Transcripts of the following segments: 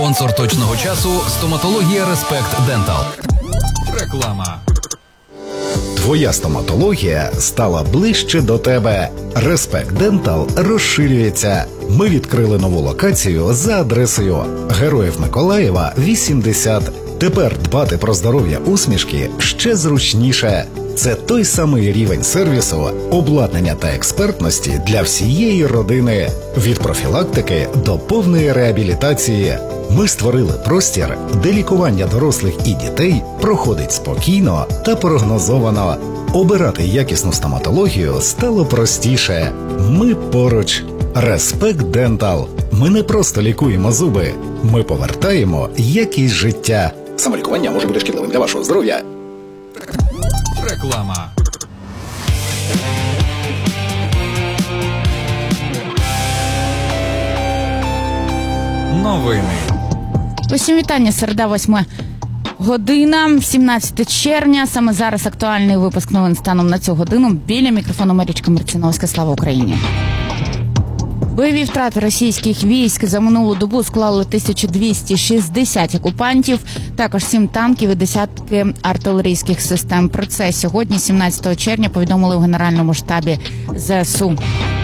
Спонсор точного часу – стоматологія Респект Дентал. Реклама. Твоя стоматологія стала ближче до тебе. Респект Дентал розширюється. Ми відкрили нову локацію за адресою Героїв Миколаєва, 80. Тепер дбати про здоров'я усмішки ще зручніше. Це той самий рівень сервісу, обладнання та експертності для всієї родини. Від профілактики до повної реабілітації. Ми створили простір, де лікування дорослих і дітей проходить спокійно та прогнозовано. Обирати якісну стоматологію стало простіше. Ми поруч. Респект Дентал. Ми не просто лікуємо зуби. Ми повертаємо якість життя. Самолікування може бути шкідливим для вашого здоров'я. Реклама. Новини. Усім вітання, середа, 8 година, 17 червня. Саме зараз актуальний випуск новин станом на цю годину. Біля мікрофону Марічка Марціновська. Слава Україні! Бойові втрати російських військ за минулу добу склали 1260 окупантів, також 7 танків і десятки артилерійських систем. Про це сьогодні, 17 червня, повідомили в Генеральному штабі ЗСУ.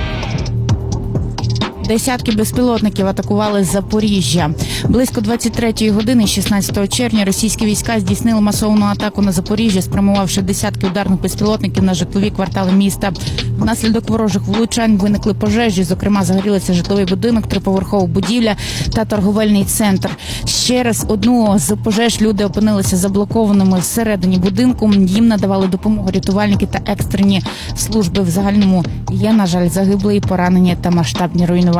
Десятки безпілотників атакували Запоріжжя. Близько 23-ї години 16 червня російські війська здійснили масовану атаку на Запоріжжя, спрямувавши десятки ударних безпілотників на житлові квартали міста. Внаслідок ворожих влучань виникли пожежі, зокрема загорілися житловий будинок, триповерхова будівля та торговельний центр. Через одну з пожеж люди опинилися заблокованими всередині будинку. Їм надавали допомогу рятувальники та екстрені служби. В загальному є, на жаль, загиблі, поранені та масштабні руйнування.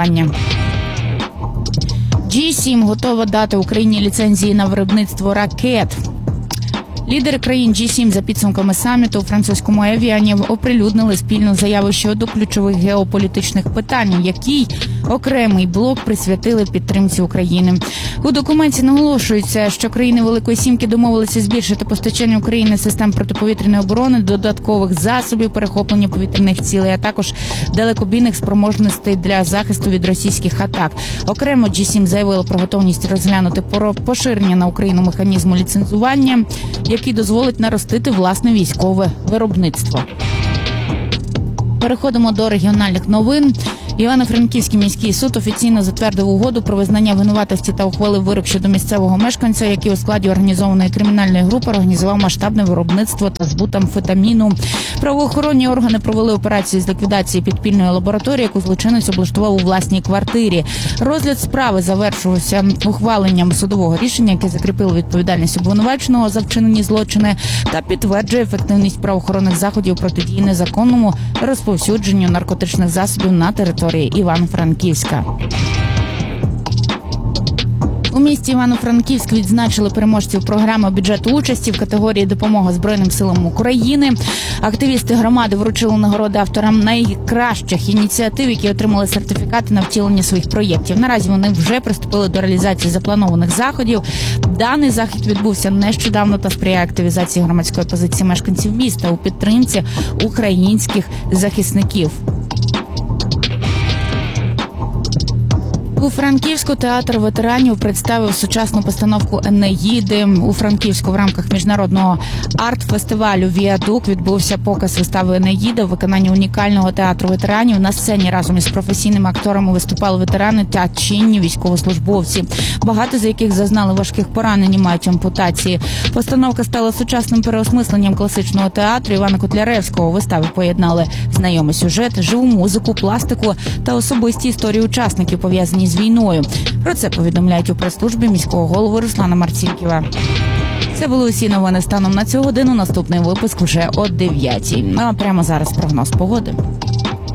G7 готова дати Україні ліцензії на виробництво ракет. Лідери країн G7 за підсумками саміту у французькому Евіані оприлюднили спільну заяву щодо ключових геополітичних питань, який окремий блок присвятили підтримці України. У документі наголошується, що країни Великої Сімки домовилися збільшити постачання України систем протиповітряної оборони, додаткових засобів перехоплення повітряних цілей, а також далекобійних спроможностей для захисту від російських атак. Окремо G7 заявило про готовність розглянути поширення на Україну механізму ліцензування, який дозволить наростити власне військове виробництво. Переходимо до регіональних новин. Івано-Франківський міський суд офіційно затвердив угоду про визнання винуватості та ухвалив вирок щодо місцевого мешканця, який у складі організованої кримінальної групи організував масштабне виробництво та збут амфетаміну. Правоохоронні органи провели операцію з ліквідації підпільної лабораторії, яку злочинець облаштував у власній квартирі. Розгляд справи завершився ухваленням судового рішення, яке закріпило відповідальність обвинуваченого за вчинені злочини та підтверджує ефективність правоохоронних заходів протидії незаконному розповсюдженню наркотичних засобів на території Івано-Франківська. У місті Івано-Франківськ відзначили переможців програми бюджету участі в категорії «Допомога Збройним силам України». Активісти громади вручили нагороди авторам найкращих ініціатив, які отримали сертифікати на втілення своїх проєктів. Наразі вони вже приступили до реалізації запланованих заходів. Даний захід відбувся нещодавно та сприяє активізації громадської позиції мешканців міста у підтримці українських захисників. У Франківську театр ветеранів представив сучасну постановку «Енеїди». У Франківську в рамках міжнародного арт-фестивалю «Віадук» відбувся показ вистави «Енеїда» в виконанні унікального театру ветеранів. На сцені разом із професійними акторами виступали ветерани та чинні військовослужбовці, багато з яких зазнали важких поранень і мають ампутації. Постановка стала сучасним переосмисленням класичного театру Івана Котляревського. У виставі поєднали знайомий сюжет, живу музику, пластику та особисті історії учасників, пов'язані з війною. Про це повідомляють у прес-службі міського голови Руслана Марцінкєва. Це були усі новини станом на цю годину. Наступний випуск вже о 9:00. Ну а прямо зараз прогноз погоди.